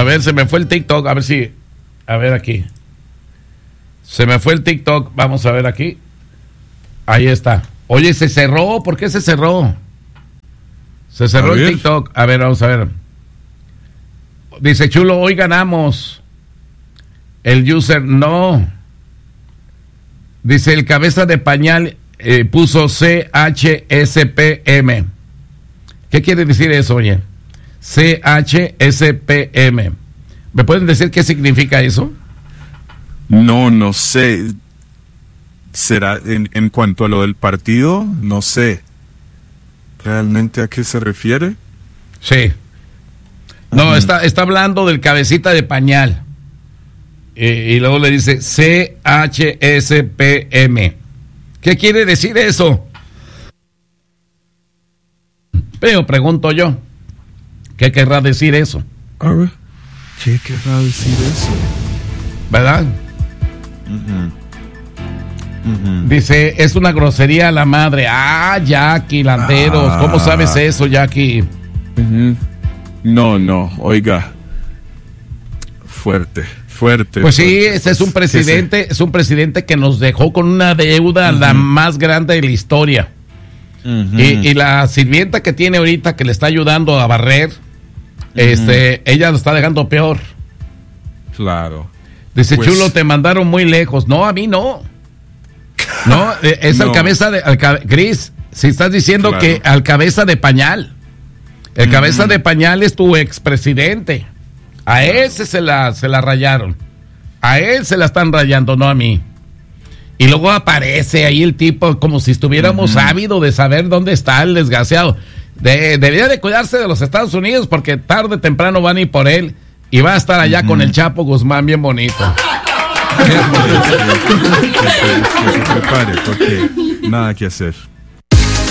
A ver, se me fue el TikTok. A ver si... A ver aquí. Se me fue el TikTok. Vamos a ver aquí. Ahí está. Oye, se cerró. ¿Por qué se cerró? Se cerró el TikTok. A ver, vamos a ver. Dice Chulo, hoy ganamos. El user, no. Dice el cabeza de pañal puso CHSPM. ¿Qué quiere decir eso, oye? CHSPM. ¿Me pueden decir qué significa eso? No sé. ¿Será en cuanto a lo del partido? No sé. ¿Realmente a qué se refiere? Sí. No, está hablando del cabecita de pañal. Y luego le dice CHSPM. ¿Qué quiere decir eso? Pero pregunto yo, ¿qué querrá decir eso? A ver, ¿qué querrá decir eso? ¿Verdad? Dice, es una grosería a la madre. Ah, Jackie, Landeros. ¿Cómo sabes eso, Jackie? No, oiga. Fuerte. Pues sí, ese es un presidente, es un presidente que nos dejó con una deuda la más grande de la historia. Y la sirvienta que tiene ahorita que le está ayudando a barrer, ella lo está dejando peor. Claro. Dice, pues, Chulo, te mandaron muy lejos. No, a mí no. No, es no. Al cabeza de... Cris, si estás diciendo que al cabeza de pañal. El cabeza de pañal es tu expresidente. A ese se la rayaron. A él se la están rayando, no a mí. Y luego aparece ahí el tipo como si estuviéramos ávidos de saber dónde está el desgraciado. Debería de cuidarse de los Estados Unidos porque tarde o temprano van a ir por él y va a estar allá con el Chapo Guzmán bien bonito. Que se prepare porque nada que hacer.